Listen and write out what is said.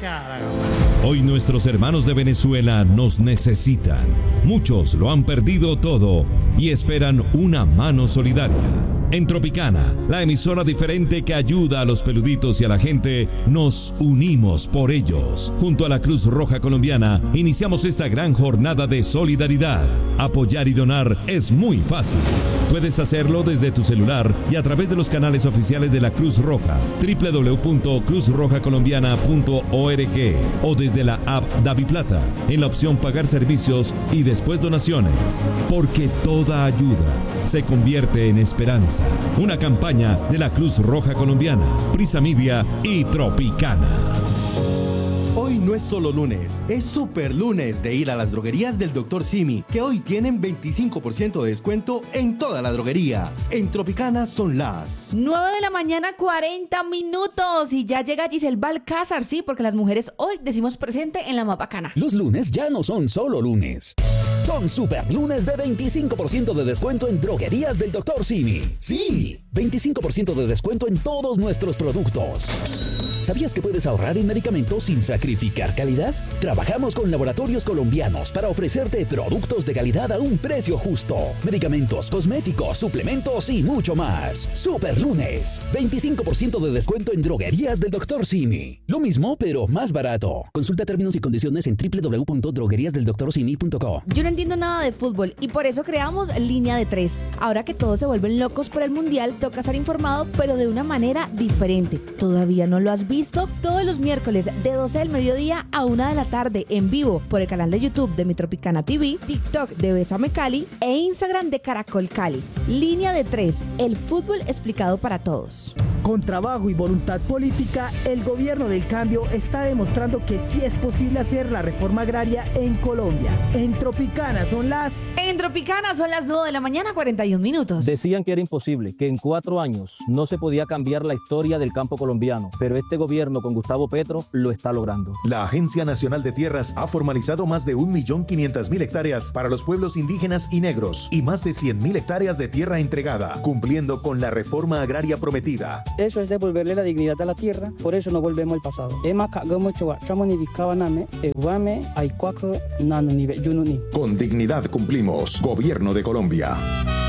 Hoy nuestros hermanos de Venezuela nos necesitan. Muchos lo han perdido todo y esperan una mano solidaria. En Tropicana, la emisora diferente que ayuda a los peluditos y a la gente, nos unimos por ellos. Junto a la Cruz Roja Colombiana, iniciamos esta gran jornada de solidaridad. Apoyar y donar es muy fácil. Puedes hacerlo desde tu celular y a través de los canales oficiales de la Cruz Roja, www.cruzrojacolombiana.org o desde la app DaviPlata, en la opción Pagar servicios y después donaciones. Porque toda ayuda se convierte en esperanza. Una campaña de la Cruz Roja Colombiana, Prisa Media y Tropicana. Hoy no es solo lunes, es super lunes de ir a las droguerías del Dr. Simi, que hoy tienen 25% de descuento en toda la droguería. En Tropicana son las 9 de la mañana, 40 minutos. Y ya llega Giselle Balcázar, sí, porque las mujeres hoy decimos presente en la más bacana. Los lunes ya no son solo lunes. Son super lunes de 25% de descuento en droguerías del Dr. Simi. Sí, 25% de descuento en todos nuestros productos. ¿Sabías que puedes ahorrar en medicamentos sin sacrificar calidad? Trabajamos con laboratorios colombianos para ofrecerte productos de calidad a un precio justo. Medicamentos, cosméticos, suplementos y mucho más. Super lunes, 25% de descuento en droguerías del Dr. Simi. Lo mismo, pero más barato. Consulta términos y condiciones en www.drogueriasdeldoctorsimi.co. Yo no entiendo nada de fútbol y por eso creamos Línea de 3. Ahora que todos se vuelven locos por el mundial, toca estar informado, pero de una manera diferente. ¿Todavía no lo has visto? Todos los miércoles de 12 del mediodía a 1 de la tarde en vivo por el canal de YouTube de Mi Tropicana TV, TikTok de Bésame Cali e Instagram de Caracol Cali. Línea de 3, el fútbol explicado para todos. Con trabajo y voluntad política, el gobierno del cambio está demostrando que sí es posible hacer la reforma agraria en Colombia. En Tropicana son las 9 de la mañana, 41 minutos. Decían que era imposible, que en 4 años no se podía cambiar la historia del campo colombiano, pero este gobierno con Gustavo Petro lo está logrando. La Agencia Nacional de Tierras ha formalizado más de 1.500.000 hectáreas para los pueblos indígenas y negros y más de 100.000 hectáreas de tierra entregada, cumpliendo con la reforma agraria prometida. Eso es devolverle la dignidad a la tierra, por eso no volvemos al pasado. Con dignidad cumplimos. Gobierno de Colombia.